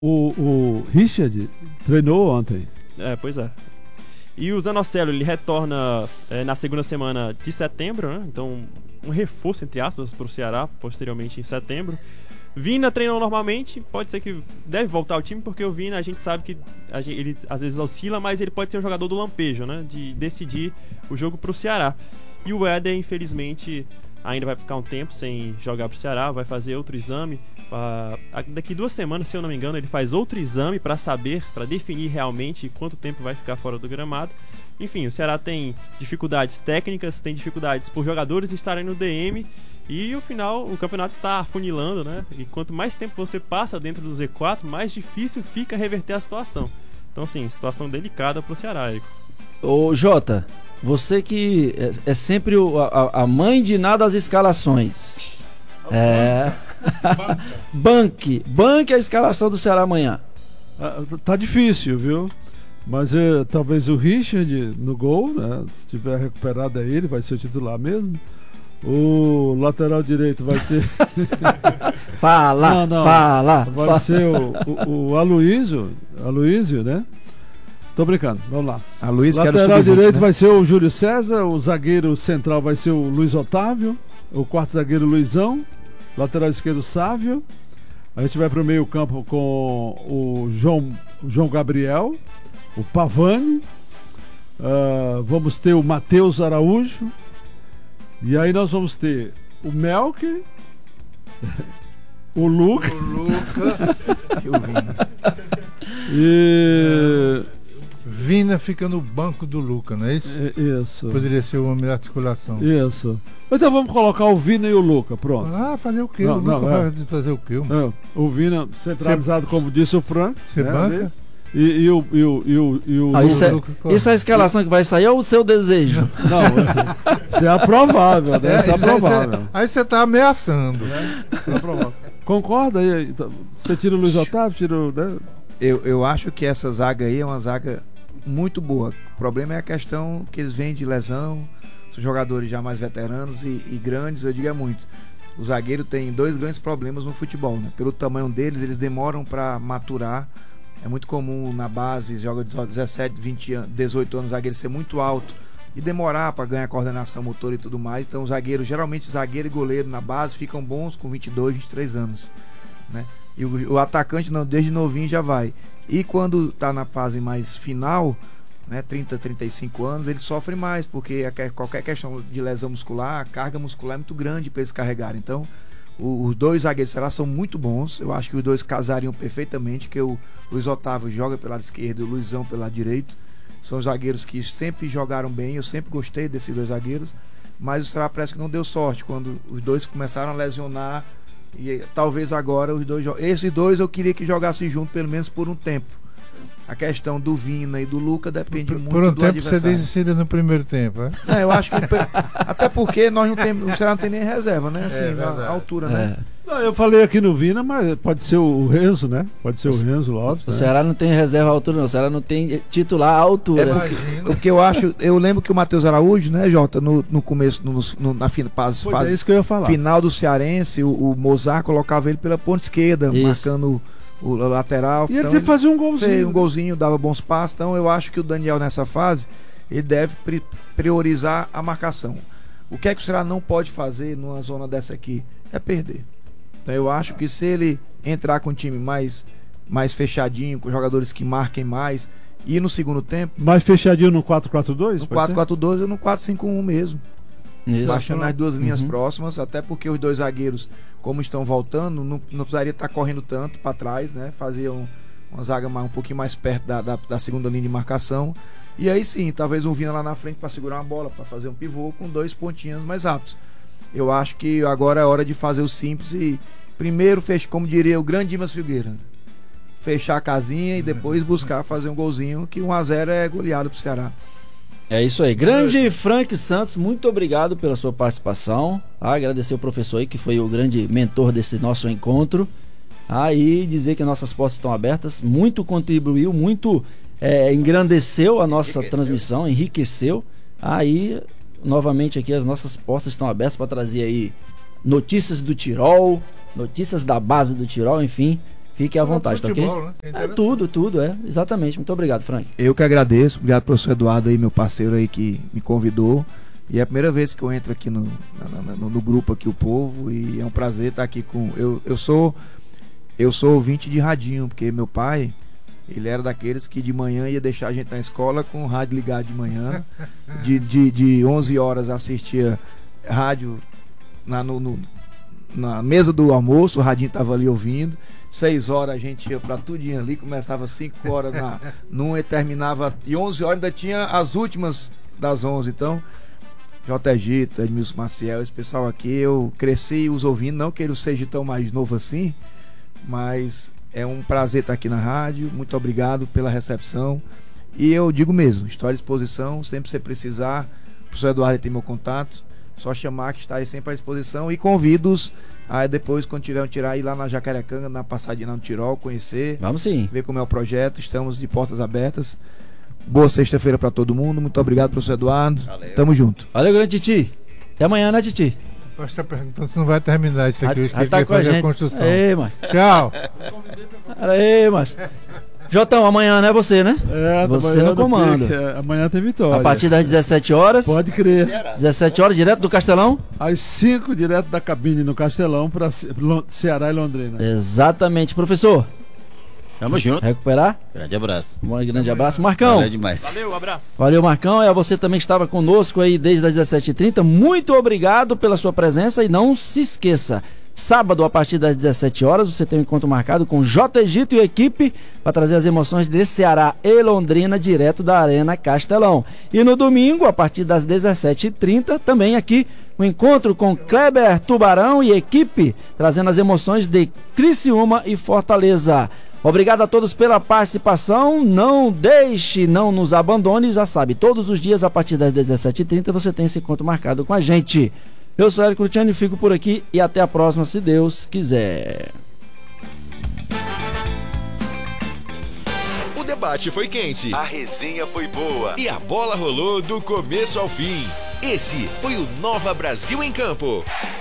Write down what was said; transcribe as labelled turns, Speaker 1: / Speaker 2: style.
Speaker 1: O Richard treinou ontem.
Speaker 2: Pois é. E o Zanocelo, ele retorna na segunda semana de setembro, né? Então, um reforço, entre aspas, para o Ceará, posteriormente em setembro. Vina treinou normalmente, pode ser que deve voltar ao time, porque o Vina, a gente sabe que ele às vezes oscila, mas ele pode ser um jogador do lampejo, né? De decidir o jogo para o Ceará. E o Éder, infelizmente, ainda vai ficar um tempo sem jogar para o Ceará, vai fazer outro exame. Daqui 2 semanas, se eu não me engano, ele faz outro exame para saber, para definir realmente quanto tempo vai ficar fora do gramado. Enfim, o Ceará tem dificuldades técnicas, tem dificuldades por jogadores estarem no DM, e o campeonato está afunilando, né? E quanto mais tempo você passa dentro do Z4, mais difícil fica reverter a situação. Então, sim, situação delicada pro Ceará, Érico.
Speaker 3: Ô, Jota, você que é sempre a mãe de nada as escalações. Banque a escalação do Ceará amanhã.
Speaker 1: Tá difícil, viu? Mas talvez o Richard no gol, né? Se tiver recuperado aí, ele vai ser o titular mesmo. O lateral direito vai ser.
Speaker 3: Fala.
Speaker 1: Vai ser o Aloísio, né? Tô brincando, vamos lá. Lateral direito, né? Vai ser o Júlio César. O zagueiro central vai ser o Luiz Otávio. O quarto zagueiro, Luizão. Lateral esquerdo, Sávio. A gente vai pro meio campo com o João Gabriel, o Pavani. Vamos ter o Matheus Araújo. E aí nós vamos ter o Melker, o Luca
Speaker 4: e o Vina. Vina fica no banco do Luca, não é isso?
Speaker 1: Isso.
Speaker 4: Poderia ser uma melhor articulação.
Speaker 1: Isso. Então vamos colocar o Vina e o Luca, pronto.
Speaker 4: Fazer o quê? O Luca vai fazer o quê?
Speaker 1: O Vina centralizado, como disse o Frank.
Speaker 4: Você banca?
Speaker 1: E o
Speaker 3: isso é a escalação que vai sair ou o seu desejo?
Speaker 1: Não, isso é aprovável, né? Isso é aprovável.
Speaker 4: Aí você tá ameaçando.
Speaker 1: Isso é aprovável. Concorda aí? Você tira o Luiz Otávio, tira o... Né?
Speaker 5: Eu acho que essa zaga aí é uma zaga muito boa. O problema é a questão que eles vêm de lesão, são jogadores já mais veteranos e grandes, eu digo muito. O zagueiro tem 2 grandes problemas no futebol, né? Pelo tamanho deles, eles demoram para maturar. É muito comum na base, joga 17, 20 anos, 18 anos, o zagueiro ser muito alto e demorar para ganhar coordenação motor e tudo mais. Então, geralmente zagueiro e goleiro na base ficam bons com 22, 23 anos, né? E o atacante não, desde novinho já vai. E quando está na fase mais final, né, 30, 35 anos, ele sofre mais, porque qualquer questão de lesão muscular, a carga muscular é muito grande para eles carregarem. Então, os 2 zagueiros são muito bons. Eu acho que os 2 casariam perfeitamente, que o Luiz Otávio joga pelo lado esquerdo e o Luizão pelo lado direito. São zagueiros que sempre jogaram bem. Eu sempre gostei desses 2 zagueiros, mas o Ceará parece que não deu sorte quando os 2 começaram a lesionar. E talvez agora esses 2 eu queria que jogassem junto pelo menos por um tempo. A questão do Vina e do Luca depende muito do adversário. Por um tempo você
Speaker 4: desistiu no primeiro tempo, é?
Speaker 5: Eu acho que até porque nós não temos, o Ceará não tem nem reserva, né? Assim, na altura, né?
Speaker 1: Não, eu falei aqui no Vina, mas pode ser o Renzo, né? Pode ser o Renzo Lopes.
Speaker 3: O Ceará não tem reserva à altura, não. O Ceará não tem titular à altura.
Speaker 5: Porque eu lembro que o Matheus Araújo, né, Jota, no começo, na fase
Speaker 1: é isso que eu ia falar.
Speaker 5: Final do Cearense, o Mozart colocava ele pela ponta esquerda, marcando o lateral.
Speaker 1: E ele fazia um golzinho.
Speaker 5: Fez um golzinho, dava bons passos. Então eu acho que o Daniel nessa fase, ele deve priorizar a marcação. O que é que o Ceará não pode fazer numa zona dessa aqui? É perder. Então eu acho que se ele entrar com um time mais fechadinho, com jogadores que marquem mais, e no segundo tempo...
Speaker 1: Mais fechadinho no 4-4-2?
Speaker 5: No 4-4-2 ou no 4-5-1 mesmo.
Speaker 3: Isso.
Speaker 5: Baixando as 2 linhas próximas, até porque os 2 zagueiros, como estão voltando, não precisaria estar correndo tanto para trás, né? Fazia uma zaga um pouquinho mais perto da segunda linha de marcação. E aí sim, talvez um Vina lá na frente para segurar uma bola, para fazer um pivô com 2 pontinhos mais rápidos. Eu acho que agora é hora de fazer o simples e primeiro, como diria o grande Dimas Filgueira, fechar a casinha e depois buscar fazer um golzinho, que 1-0 é goleado pro Ceará.
Speaker 3: É isso aí. Grande Frank Santos, muito obrigado pela sua participação. Agradecer o professor aí, que foi o grande mentor desse nosso encontro. E dizer que nossas portas estão abertas. Muito contribuiu, muito engrandeceu a nossa transmissão, enriqueceu. Aí, novamente aqui, as nossas portas estão abertas para trazer aí notícias do Tirol, notícias da base do Tirol, enfim. Fique à vontade,
Speaker 4: futebol,
Speaker 3: tá ok?
Speaker 4: né?
Speaker 3: Tudo, exatamente. Muito obrigado, Frank.
Speaker 5: Eu que agradeço, obrigado professor Eduardo aí, meu parceiro aí que me convidou. E é a primeira vez que eu entro aqui no grupo aqui, o Povo, e é um prazer estar aqui com... Eu sou ouvinte de radinho, porque meu pai, ele era daqueles que de manhã ia deixar a gente na escola com o rádio ligado de manhã, de 11 horas assistia rádio na mesa do almoço, o radinho tava ali ouvindo, 6 horas a gente ia pra tudinho ali, começava 5 horas numa e terminava, e 11 horas ainda tinha as últimas das 11, então... J. Egito, Edmilson Maciel, esse pessoal aqui, eu cresci os ouvindo, não que ele seja tão mais novo assim, mas é um prazer estar aqui na rádio, muito obrigado pela recepção, e eu digo mesmo, estou à disposição, sempre que você precisar, o professor Eduardo tem meu contato, só chamar que estarei sempre à disposição, e convido-os a depois, quando tiver um tirar, ir lá na Jacarecanga, na passadinha no Tirol, conhecer,
Speaker 3: vamos sim,
Speaker 5: ver como é o projeto, estamos de portas abertas. Boa sexta-feira pra todo mundo. Muito obrigado, professor Eduardo. Valeu. Tamo junto.
Speaker 3: Valeu, grande Titi. Até amanhã, né, Titi?
Speaker 4: Posso estar perguntando se não vai terminar isso aqui.
Speaker 3: Vai tá com a construção. Ei, mas...
Speaker 4: Tchau.
Speaker 3: Aí, mas... Jotão, amanhã não é você, né? Você no comando.
Speaker 1: Amanhã tem vitória.
Speaker 3: A partir das 17 horas.
Speaker 1: Pode crer.
Speaker 3: 17 horas, direto do Castelão?
Speaker 1: Às 5, direto da cabine no Castelão, para Ceará e Londrina.
Speaker 3: Exatamente. Professor?
Speaker 6: Tamo junto.
Speaker 3: Recuperar?
Speaker 6: Grande abraço.
Speaker 3: Um grande abraço. Marcão.
Speaker 6: Valeu demais.
Speaker 2: Valeu, abraço.
Speaker 3: Valeu, Marcão. É você também que estava conosco aí desde as 17h30. Muito obrigado pela sua presença e não se esqueça. Sábado, a partir das 17 horas, você tem um encontro marcado com J. Egito e equipe para trazer as emoções de Ceará e Londrina direto da Arena Castelão. E no domingo, a partir das 17h30, também aqui um encontro com Kleber Tubarão e equipe, trazendo as emoções de Criciúma e Fortaleza. Obrigado a todos pela participação, não nos abandone, já sabe, todos os dias a partir das 17h30 você tem esse encontro marcado com a gente. Eu sou Érico Luciano e fico por aqui e até a próxima, se Deus quiser.
Speaker 7: O debate foi quente, a resenha foi boa e a bola rolou do começo ao fim. Esse foi o Nova Brasil em Campo.